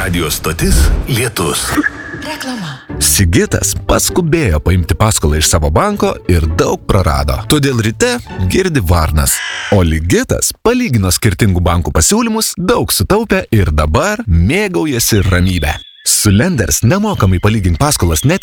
Radio stotis Lietus. Reklama. Sigitas paskubėjo paimti paskolą iš savo banko ir daug prarado. Todėl ryte girdi varnas. O Ligitas palygino skirtingų bankų pasiūlymus, daug sutaupė ir dabar mėgaujasi ramybę. Su Lenders nemokamai palygink paskolas net